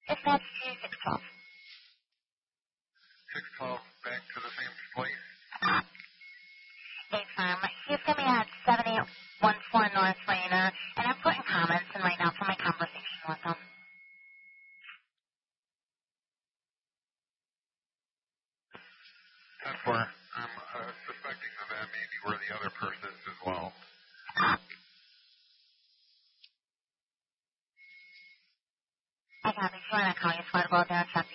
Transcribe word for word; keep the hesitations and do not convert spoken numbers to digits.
Dispatch to six twelve. six twelve, back to the same place. Hey, Farm. He's going to be at seven eight one four North Rainer, and I'm putting comments in right now for my conversation with him. ten four. I'm uh, suspecting that that may be where the other person is as well. I got me. So when I call you affordable, they're accepting